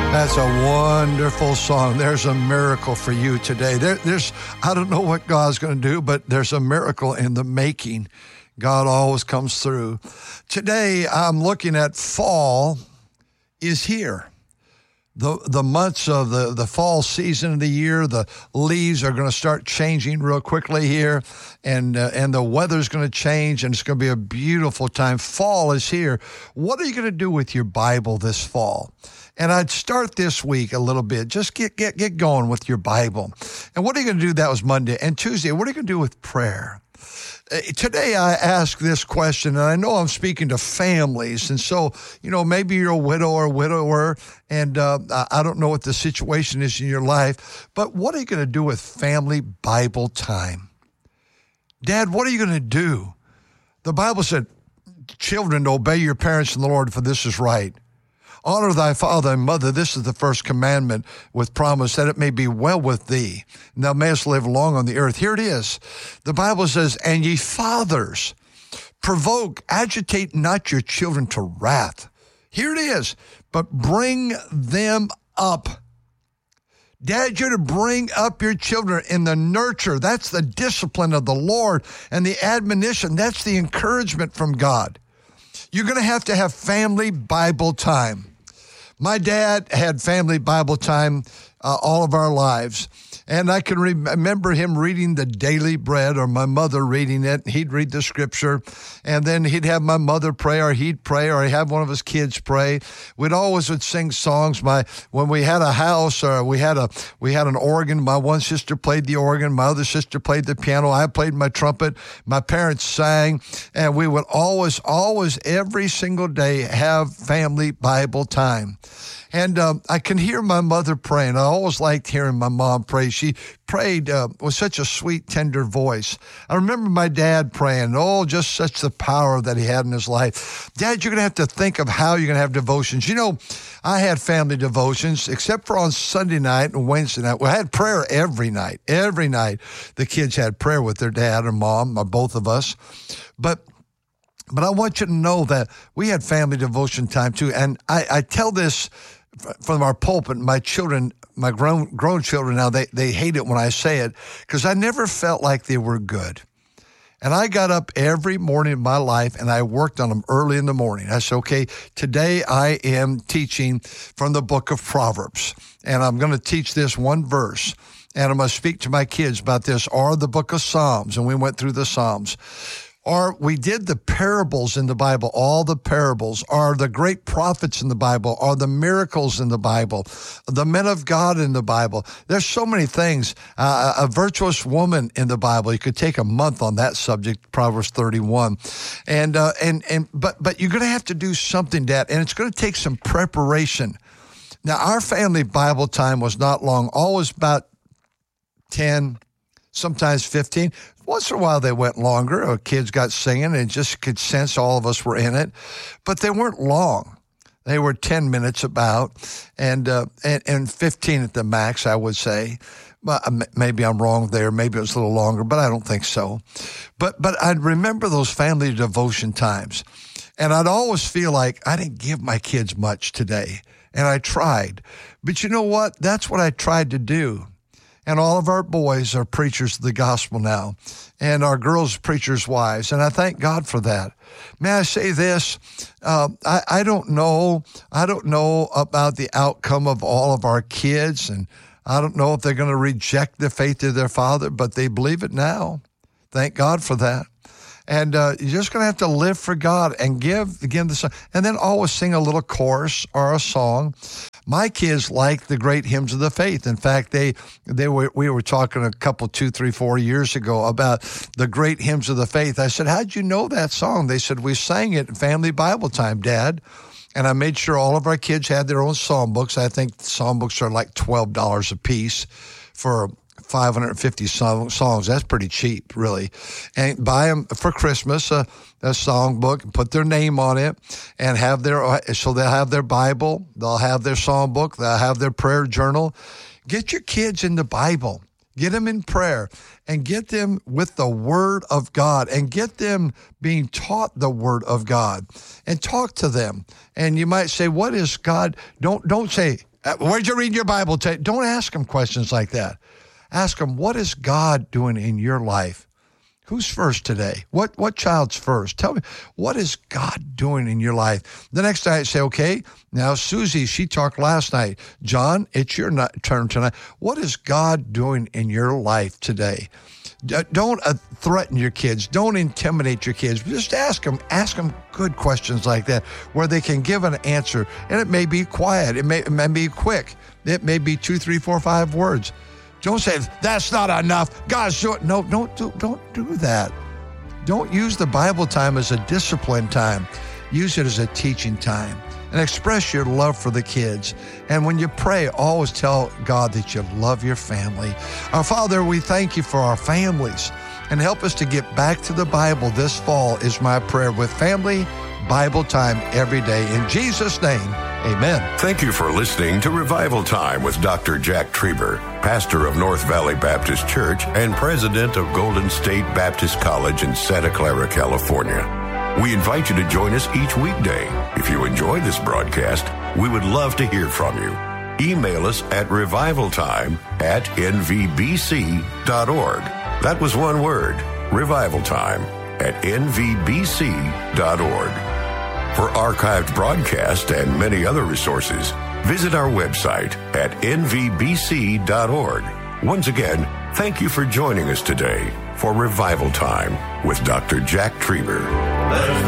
That's a wonderful song. There's a miracle for you today. I don't know what God's going to do, but there's a miracle in the making. God always comes through. Today, I'm looking at fall is here. The months of the fall season of the year, the leaves are going to start changing real quickly here, and the weather's going to change, and it's going to be a beautiful time. Fall is here. What are you going to do with your Bible this fall? And I'd start this week a little bit. Just get going with your Bible. And what are you going to do? That was Monday. And Tuesday, what are you going to do with prayer? Today I ask this question, and I know I'm speaking to families, and so, maybe you're a widow or a widower, and I don't know what the situation is in your life, but what are you going to do with family Bible time? Dad, what are you going to do? The Bible said, children, obey your parents in the Lord, for this is right. Honor thy father and mother. This is the first commandment with promise that it may be well with thee, and thou mayest live long on the earth. Here it is. The Bible says, and ye fathers, agitate not your children to wrath. Here it is. But bring them up. Dad, you're to bring up your children in the nurture. That's the discipline of the Lord, and the admonition. That's the encouragement from God. You're going to have family Bible time. My dad had family Bible time all of our lives. And I can remember him reading the Daily Bread, or my mother reading it. He'd read the scripture, and then he'd have my mother pray, or he'd pray, or he'd have one of his kids pray. We'd sing songs. When we had a house, or we had an organ, my one sister played the organ, my other sister played the piano, I played my trumpet, my parents sang, and we would always, every single day have family Bible time. And I can hear my mother praying. I always liked hearing my mom pray. She prayed with such a sweet, tender voice. I remember my dad praying, just such the power that he had in his life. Dad, you're going to have to think of how you're going to have devotions. I had family devotions, except for on Sunday night and Wednesday night. Well, I had prayer every night. Every night, the kids had prayer with their dad or mom, or both of us. But I want you to know that we had family devotion time too. And I tell this from our pulpit. My children, my grown children now, they hate it when I say it, because I never felt like they were good. And I got up every morning of my life and I worked on them early in the morning. I said, okay, today I am teaching from the book of Proverbs, and I'm going to teach this one verse, and I'm going to speak to my kids about this, or the book of Psalms. And we went through the Psalms. Or we did the parables in the Bible, all the parables, or the great prophets in the Bible, or the miracles in the Bible, the men of God in the Bible. There's so many things. A virtuous woman in the Bible. You could take a month on that subject, Proverbs 31. But you're going to have to do something, Dad, and it's going to take some preparation. Now, our family Bible time was not long, always about 10, sometimes 15. Once in a while, they went longer. Our kids got singing, and just could sense all of us were in it. But they weren't long. They were 10 minutes about, and 15 at the max, I would say. Maybe I'm wrong there. Maybe it was a little longer, but I don't think so. But I remember those family devotion times, and I'd always feel like I didn't give my kids much today, and I tried. But you know what? That's what I tried to do. And all of our boys are preachers of the gospel now, and our girls preachers' wives, and I thank God for that. May I say this? I don't know about the outcome of all of our kids, and I don't know if they're going to reject the faith of their father, but they believe it now. Thank God for that. And you're just going to have to live for God and give again the song, and then always sing a little chorus or a song. My kids like the great hymns of the faith. In fact, we were talking a couple, 2, 3, 4 years ago about the great hymns of the faith. I said, how'd you know that song? They said, we sang it in family Bible time, Dad. And I made sure all of our kids had their own psalm books. I think psalm books are like $12 a piece for 550 songs. That's pretty cheap, really. And buy them for Christmas, a song book, and put their name on it, and so they'll have their Bible, they'll have their psalm book, they'll have their prayer journal. Get your kids in the Bible. Get them in prayer, and get them with the Word of God, and get them being taught the Word of God, and talk to them. And you might say, what is God? Don't say, Where'd you read your Bible? Don't ask them questions like that. Ask them, what is God doing in your life? Who's first today? What child's first? Tell me, what is God doing in your life? The next night, say, okay, now Susie, she talked last night. John, it's your turn tonight. What is God doing in your life today? Don't threaten your kids. Don't intimidate your kids. Just ask them good questions like that where they can give an answer. And it may be quiet. It may be quick. It may be 2, 3, 4, 5 words. Don't say, that's not enough. God's doing. No, don't do that. Don't use the Bible time as a discipline time. Use it as a teaching time. And express your love for the kids. And when you pray, always tell God that you love your family. Our Father, we thank you for our families. And help us to get back to the Bible this fall is my prayer with family Bible time every day. In Jesus' name, amen. Thank you for listening to Revival Time with Dr. Jack Trieber, pastor of North Valley Baptist Church and president of Golden State Baptist College in Santa Clara, California. We invite you to join us each weekday. If you enjoy this broadcast, we would love to hear from you. Email us at revivaltime@nvbc.org. That was one word, revivaltime@nvbc.org. For archived broadcasts and many other resources, visit our website at nvbc.org. Once again, thank you for joining us today for Revival Time with Dr. Jack Trieber.